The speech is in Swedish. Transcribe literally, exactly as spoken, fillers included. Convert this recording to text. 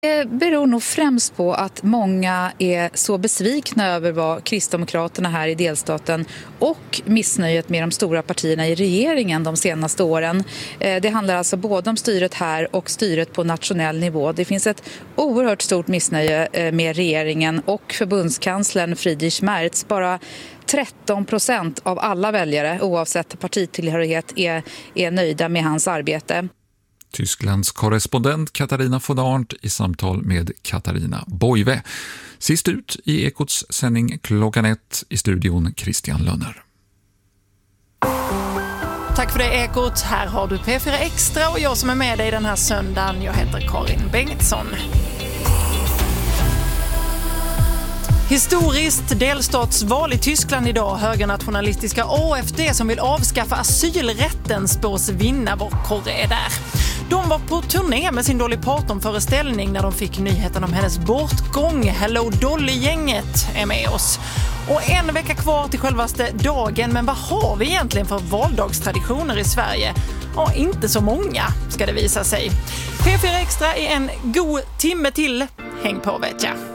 Det beror nog främst på att många är så besvikna över vad Kristdemokraterna här i delstaten och missnöjet med de stora partierna i regeringen de senaste åren. Det handlar alltså både om styret här och styret på nationell nivå. Det finns ett oerhört stort missnöje med regeringen och förbundskanslern Friedrich Merz. Bara tretton procent av alla väljare oavsett partitillhörighet är, är nöjda med hans arbete. Tysklands korrespondent Katarina von Arndt i samtal med Katarina Boive. Sist ut i Ekots sändning klockan ett, i studion Christian Lönner. Tack för det Ekot, här har du P fyra Extra och jag som är med dig den här söndagen, jag heter Karin Bengtsson. Historiskt delstatsval i Tyskland idag. Högernationalistiska A F D som vill avskaffa asylrätten spås vinna. Vår korre är där. De var på turné med sin Dolly Parton-föreställning när de fick nyheten om hennes bortgång. Hello Dolly-gänget är med oss. Och en vecka kvar till självaste dagen. Men vad har vi egentligen för valdagstraditioner i Sverige? Ja, inte så många ska det visa sig. P fyra Extra är en god timme till. Häng på vet jag.